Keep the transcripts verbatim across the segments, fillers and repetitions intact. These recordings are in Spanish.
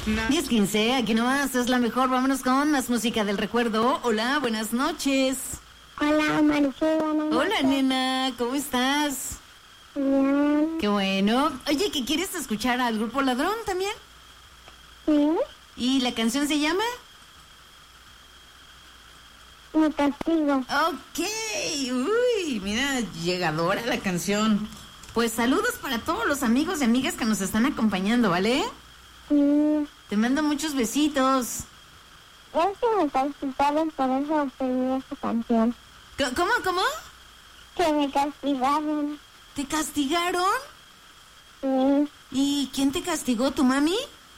diez quince, aquí nomás es la mejor. Vámonos con más música del recuerdo. Hola, buenas noches. Hola, Maricela. Hola, nena, ¿cómo estás? Bien. Qué bueno. Oye, ¿qué quieres escuchar al Grupo Ladrón también? Sí. ¿Y la canción se llama? Mi castigo. Ok, uy, mira, llegadora la canción. Pues saludos para todos los amigos y amigas que nos están acompañando, ¿vale? Sí. Te mando muchos besitos. Es que me castigaron, por eso pedí esta canción. ¿Cómo, cómo? Que me castigaron. ¿Te castigaron? Sí. ¿Y quién te castigó, tu mami?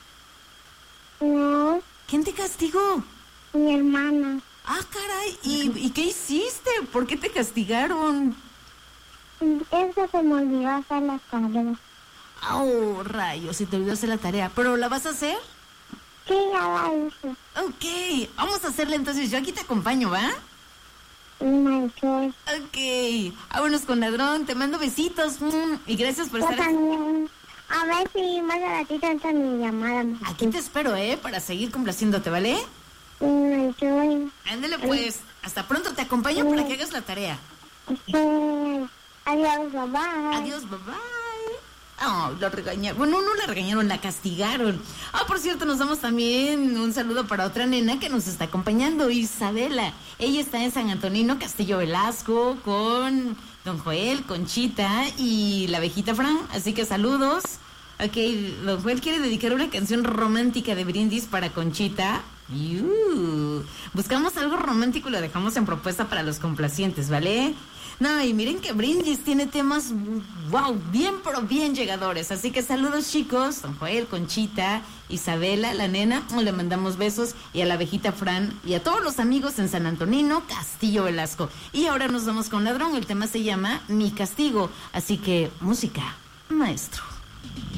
No, ¿Quién te castigó? mi hermana. Ah, caray, ¿y, ¿y qué hiciste? ¿Por qué te castigaron? Es que se me olvidó hacer las tareas. Oh, rayos, se te olvidó hacer la tarea. ¿Pero la vas a hacer? Sí, ya la hice. Ok, vamos a hacerla entonces. Yo aquí te acompaño, ¿va? Sí, Maricela. Ok, vámonos con Ladrón. Te mando besitos. Mm, y gracias por Yo estar... también. A ver si más a ratito entra mi llamada. Maricela. Aquí te espero, ¿eh? Para seguir complaciéndote, ¿vale? Sí, Maricela. Ándale, pues. Hasta pronto. Te acompaño para que hagas la tarea. Sí. Adiós, bye. Adiós, bye bye. Oh, lo regañaron. Bueno, no la regañaron, la castigaron. Ah, por cierto, nos damos también un saludo para otra nena que nos está acompañando, Isabela. Ella está en San Antonino, Castillo Velasco, con don Joel, Conchita y la abejita Fran. Así que saludos. Ok, don Joel quiere dedicar una canción romántica de Brindis para Conchita. Uh, buscamos algo romántico y lo dejamos en propuesta para los complacientes, ¿vale? No, y miren que Brindis tiene temas, wow, bien pero bien llegadores. Así que saludos, chicos, don Joel, Conchita, Isabela, la nena, le mandamos besos, y a la abejita Fran y a todos los amigos en San Antonino, Castillo Velasco. Y ahora nos vamos con Ladrón, el tema se llama Mi Castigo. Así que, música, maestro.